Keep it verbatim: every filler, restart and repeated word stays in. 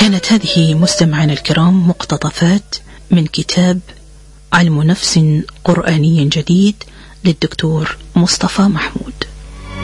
كانت هذه مستمعينا الكرام مقتطفات من كتاب علم نفس قرآني جديد للدكتور مصطفى محمود.